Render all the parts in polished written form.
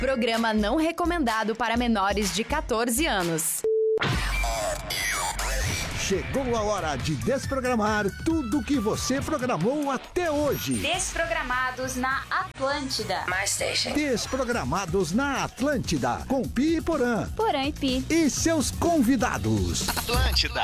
Programa não recomendado para menores de 14 anos. Chegou a hora de desprogramar tudo que você programou até hoje. Desprogramados na Atlântida. Desprogramados na Atlântida, com Pi e Porã. Porã e Pi. E seus convidados. Atlântida.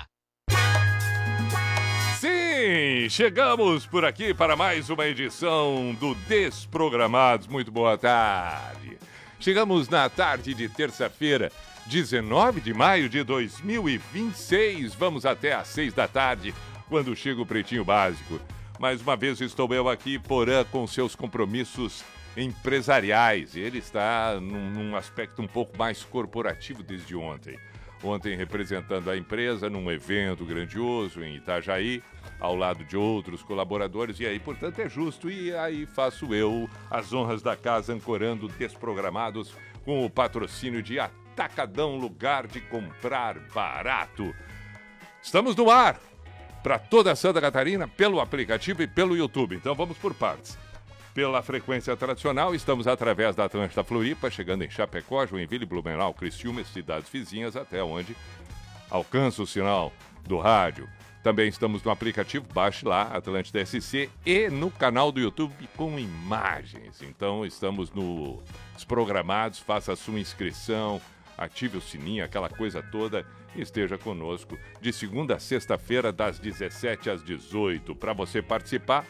Sim, chegamos por aqui para mais uma edição do Desprogramados. Muito boa tarde. Chegamos na tarde de terça-feira, 19 de maio de 2026. Vamos até às 6 da tarde, quando chega o Pretinho Básico. Mais uma vez estou eu aqui, Porã, com seus compromissos empresariais. Ele está num aspecto um pouco mais corporativo desde ontem. Ontem representando a empresa num evento grandioso em Itajaí, ao lado de outros colaboradores, e aí, portanto, é justo. E aí faço eu as honras da casa ancorando Desprogramados com o patrocínio de Atacadão, lugar de comprar barato. Estamos no ar para toda Santa Catarina pelo aplicativo e pelo YouTube. Então vamos por partes. Pela frequência tradicional, estamos através da Atlântida Floripa, chegando em Chapecó, Joinville, Blumenau, Criciúma e cidades vizinhas, até onde alcança o sinal do rádio. Também estamos no aplicativo, baixe lá, Atlântida SC, e no canal do YouTube com imagens. Então estamos nos Desprogramados, faça a sua inscrição, ative o sininho, aquela coisa toda, e esteja conosco de segunda a sexta-feira, das 17 às 18. Para você participar,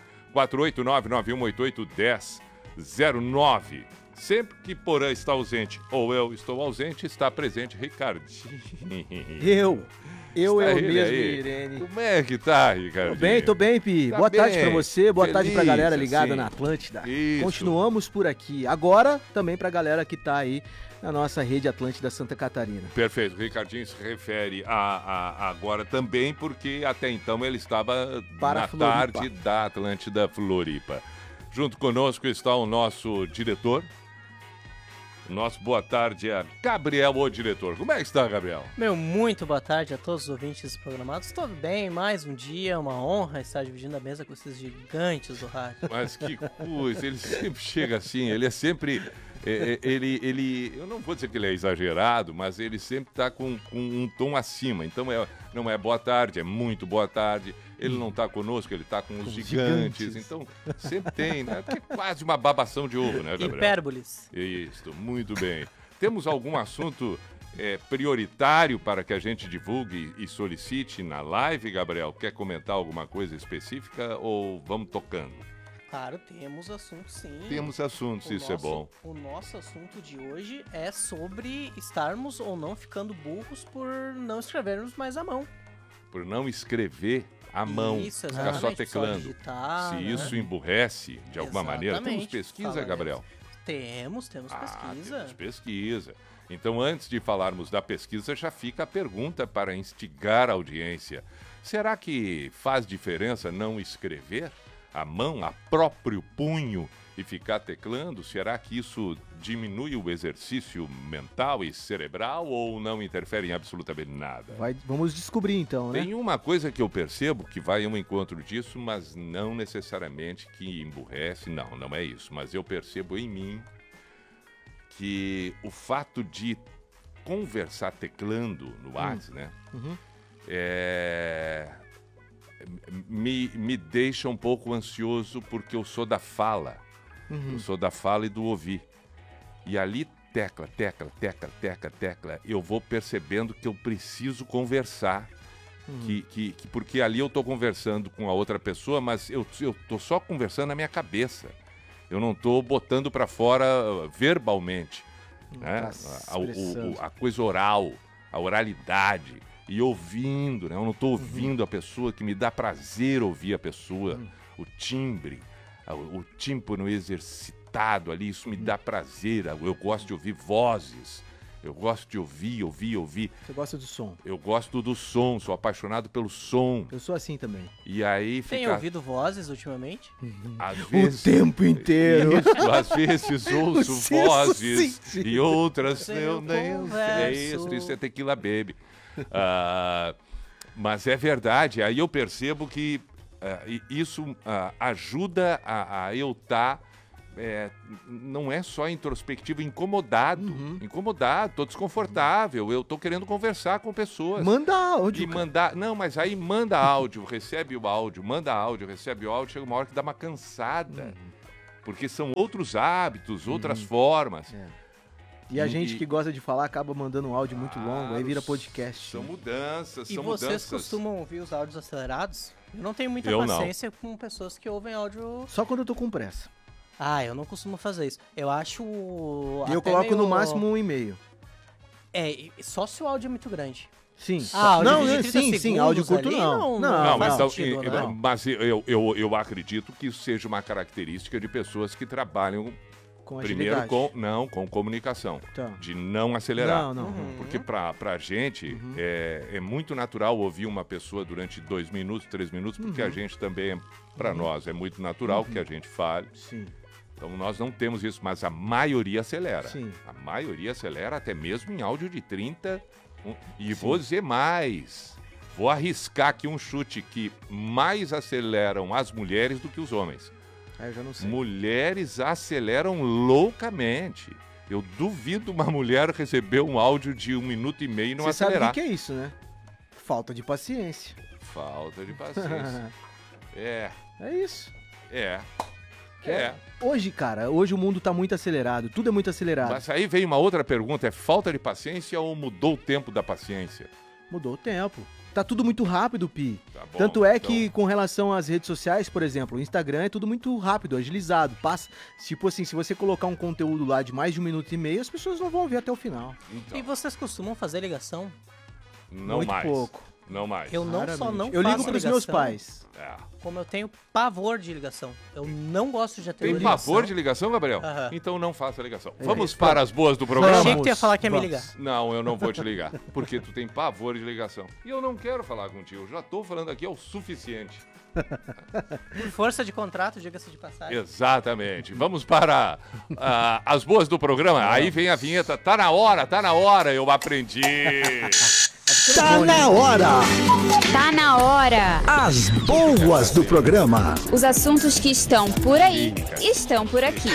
489-9188-1009. Sempre que Porã está ausente ou eu estou ausente, está presente Ricardinho. Eu mesmo, aí. Irene. Como é que tá, Ricardinho? Tô bem, Pi. Tá boa bem, tarde pra você, boa tarde pra feliz, galera ligada assim. na Atlântida. Isso. Continuamos por aqui. Agora, também pra galera que tá aí na nossa rede Atlântida Santa Catarina. Perfeito. O Ricardinho se refere a agora também, porque até então ele estava na tarde da Atlântida Floripa. Junto conosco está o nosso diretor. Nosso boa tarde é Gabriel, o diretor. Como é que está, Gabriel? Muito boa tarde a todos os ouvintes programados. Estou bem, mais um dia, uma honra estar dividindo a mesa com esses gigantes do rádio. Mas que coisa, ele sempre chega assim, ele é sempre... eu não vou dizer que ele é exagerado, mas ele sempre está com um tom acima. Então não é boa tarde, é muito boa tarde. Ele não está conosco, ele está com os gigantes. Então sempre tem, né? Porque é quase uma babação de ovo, né, Gabriel? Hipérboles. Isso, muito bem. Temos algum assunto prioritário para que a gente divulgue e solicite na live, Gabriel? Quer comentar alguma coisa específica ou vamos tocando? Claro, temos assunto sim. Temos assuntos, é bom. O nosso assunto de hoje é sobre estarmos ou não ficando burros por não escrevermos mais à mão. Por não escrever à mão, isso, ficar só exatamente, teclando. só digitar, Se né? isso emburrece de alguma maneira. Temos pesquisa, falaremos. Gabriel? Temos pesquisa. Temos pesquisa. Então, antes de falarmos da pesquisa, já fica a pergunta para instigar a audiência. Será que faz diferença não escrever à mão, a próprio punho, e ficar teclando? Será que isso diminui o exercício mental e cerebral ou não interfere em absolutamente nada? Vamos descobrir então, né? Tem uma coisa que eu percebo que vai ao encontro disso, mas não necessariamente que emburrece, não é isso. Mas eu percebo em mim que o fato de conversar teclando no WhatsApp, né? Uhum. Me deixa um pouco ansioso porque eu sou da fala. Eu sou da fala e do ouvir. E ali, tecla, eu vou percebendo que eu preciso conversar. Porque ali eu estou conversando com a outra pessoa, mas eu estou só conversando na minha cabeça. Eu não estou botando para fora verbalmente. Né? A coisa oral, a oralidade. E ouvindo, né? Eu não estou ouvindo a pessoa, que me dá prazer ouvir a pessoa. O timbre, o tímpano exercitado ali, isso me dá prazer. Eu gosto de ouvir vozes. Eu gosto de ouvir. Você gosta do som? Eu gosto do som, sou apaixonado pelo som. Eu sou assim também. E aí fica... Tem ouvido vozes ultimamente? Às vezes... O tempo inteiro. Isso, às vezes ouço vozes e outras eu nem sei. Isso é Tequila Baby. Mas é verdade, aí eu percebo que isso ajuda a eu estar não é só introspectivo, incomodado. Incomodado, tô desconfortável, eu tô querendo conversar com pessoas. Manda áudio. Não, mas aí manda áudio, recebe o áudio, manda áudio, recebe o áudio, chega uma hora que dá uma cansada. Porque são outros hábitos, outras formas. E a gente que gosta de falar acaba mandando um áudio muito longo, aí vira podcast. São mudanças, E são vocês mudanças. costumam ouvir os áudios acelerados? Eu não tenho muita Eu paciência com pessoas que ouvem áudio... Só quando eu tô com pressa. Eu não costumo fazer isso. Eu acho... E eu coloco no máximo 1,5. Só se o áudio é muito grande. Sim. Áudio Não, de 30 sim, áudio curto ali, não. Não, mas, faz sentido, né? mas eu acredito que isso seja uma característica de pessoas que trabalham Com primeiro agilidade. com comunicação, Tá. de não acelerar. Não. Porque pra gente é muito natural ouvir uma pessoa durante 2 minutos, 3 minutos, porque a gente também, pra nós, é muito natural que a gente fale. Sim. Então nós não temos isso, mas a maioria acelera. Sim. A maioria acelera até mesmo em áudio de 30. E vou dizer mais. Vou arriscar aqui um chute que mais aceleram as mulheres do que os homens. Eu já não sei. Mulheres aceleram loucamente. Eu duvido uma mulher receber um áudio de 1 minuto e meio e não Você sabe acelerar. o que é isso, né? Falta de paciência. Falta de paciência. É isso. Hoje, cara, o mundo tá muito acelerado. Tudo é muito acelerado. Mas aí vem uma outra pergunta. É falta de paciência ou mudou o tempo da paciência? Mudou o tempo. Tá tudo muito rápido, Pi. Tá bom, Tanto é então- que, com relação às redes sociais, por exemplo, o Instagram é tudo muito rápido, agilizado. Passa, tipo assim, se você colocar um conteúdo lá de mais de 1 minuto e meio, as pessoas não vão ver até o final. Então, E vocês costumam fazer ligação? não muito mais. pouco. Não mais. Eu não só não Eu faço ligo pros ligação, meus pais. É. como eu tenho pavor de ligação. Eu não gosto de atender Tem ligação. pavor de ligação, Gabriel? Aham. Então não faça ligação. É. Vamos para as boas do Eu programa? achei que tu ia falar que ia me Vamos. ligar. Não, eu não vou te ligar, porque tu tem pavor de ligação. E eu não quero falar contigo, eu já tô falando aqui é o suficiente. Por força de contrato, diga-se de passagem. Exatamente. Vamos para as boas do programa. Aí vem a vinheta. Tá na hora, eu aprendi. Tá na hora! Tá na hora! As boas do programa. Os assuntos que estão por aí estão por aqui.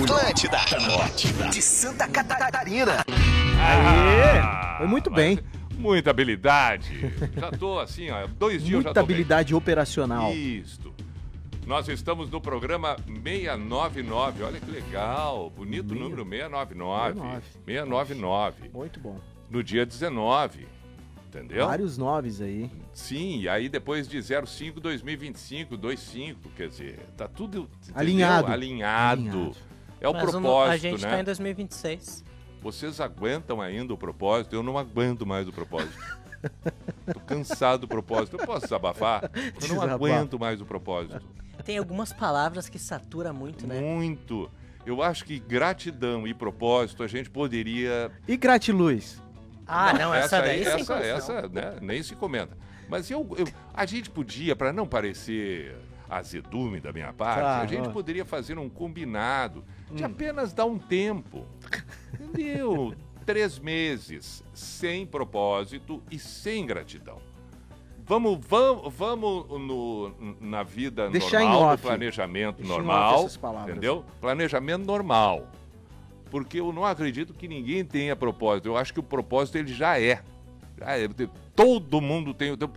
De Santa Catarina. Foi muito bem. Muita habilidade. Já tô assim, ó. 2 dias eu já Muita tô bem. habilidade operacional. Isto. Nós estamos no programa 699. Olha que legal. Bonito número 699. 699. Muito bom. No dia 19. Entendeu? Vários noves aí. Sim, e aí depois de 05 2025, 25, quer dizer, tá tudo entendeu? Alinhado. Alinhado. É o Mas propósito, a gente né? tá em 2026. Vocês aguentam ainda o propósito? Eu não aguento mais o propósito. Tô cansado do propósito. Eu posso desabafar? Eu não Desabafa. aguento mais o propósito. Tem algumas palavras que satura muito, né? Muito. Eu acho que gratidão e propósito a gente poderia... E gratiluz? Ah, não, essa daí aí, sem condição. essa, né, nem se comenta. Mas a gente podia, para não parecer azedume da minha parte, Tá, a gente ó. poderia fazer um combinado de apenas dar um tempo. Entendeu? 3 meses sem propósito e sem gratidão. Vamos na vida Deixar em normal, no off. planejamento Deixa em off normal, essas palavras. entendeu? Planejamento normal. Porque eu não acredito que ninguém tenha propósito. Eu acho que o propósito ele já é. Todo mundo tem o teu.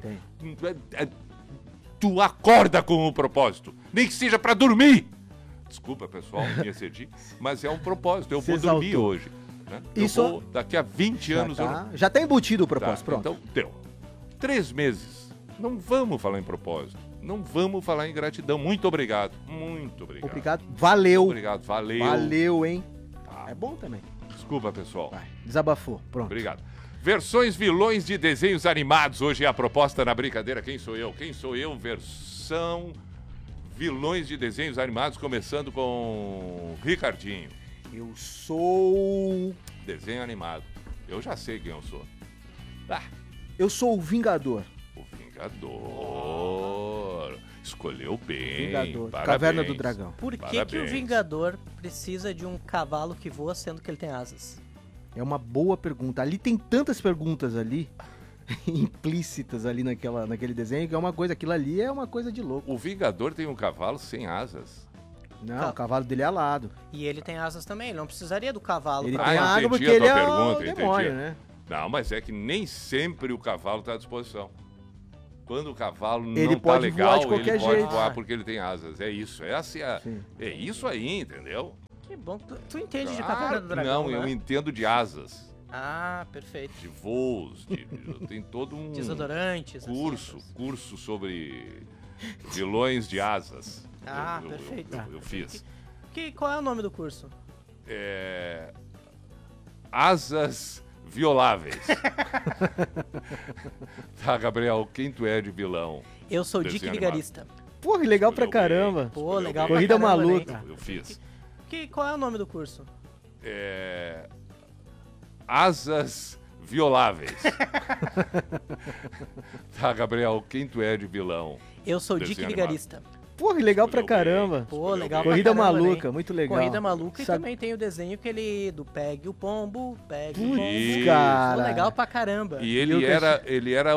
Tu acorda com o propósito, nem que seja para dormir. Desculpa, pessoal, me excedi, mas é um propósito. Eu Se vou dormir exaltou. hoje. Né? Isso- Eu vou, daqui a 20 anos. Já tá embutido o Tá, propósito, pronto. então, deu. 3 meses. Não vamos falar em propósito. Não vamos falar em gratidão. Muito obrigado. Muito obrigado. Obrigado. Valeu. Obrigado. Valeu. Valeu, hein? Tá. É bom também. Desculpa, pessoal. Vai. Desabafou. Pronto. Obrigado. Versões vilões de desenhos animados. Hoje é a proposta na brincadeira. Quem sou eu? Quem sou eu? Versão vilões de desenhos animados, começando com Ricardinho. Eu sou... Desenho animado. Eu já sei quem eu sou. Ah, Eu sou o Vingador. o Vingador. Escolheu bem. Vingador. Parabéns. Caverna do Dragão. Por que, que o Parabéns. Vingador precisa de um cavalo que voa sendo que ele tem asas? É uma boa pergunta. Ali tem tantas perguntas ali, implícitas ali naquele desenho, que é uma coisa, aquilo ali é uma coisa de louco. O Vingador tem um cavalo sem asas. Não, o cavalo dele é alado. E ele tem asas também, ele não precisaria do cavalo. Ele pra tem Ah, água entendi porque a tua ele é pergunta, o demônio, entendi. né? Não, mas é que nem sempre o cavalo está à disposição. Quando o cavalo Ele não tá pode voar legal, de qualquer ele pode jeito. voar porque ele tem asas. É isso, Sim. é isso aí, entendeu? Que bom. Tu entende de Claro Caverna do que Dragão, não, né? eu entendo de asas, Ah, perfeito. de voos, eu tenho todo um Desodorantes. assim, essas- curso sobre vilões de asas. Ah, Eu perfeito. fiz. Qual é o nome do curso? Asas violáveis. Tá, Gabriel, quem tu é de vilão? Eu sou o Dick Desenho Vigarista. Pô, que legal pra Escolheu bem. caramba. Pô, Escolheu legal bem. pra Corrida caramba, maluca. né? Eu fiz. Qual é o nome do curso? Asas violáveis. Tá, Gabriel, quem tu é de vilão? Eu sou o Dick Desenho Vigarista. Pô, que legal pra Escolheu bem. caramba. Pô, Escolheu legal bem. Corrida pra caramba, maluca, né? muito legal. Corrida maluca e Sabe- também tem o desenho que ele do Pegue o Pombo, Pegue o Pombo. Isso. Pô, Cara. legal pra caramba. E E ele o que era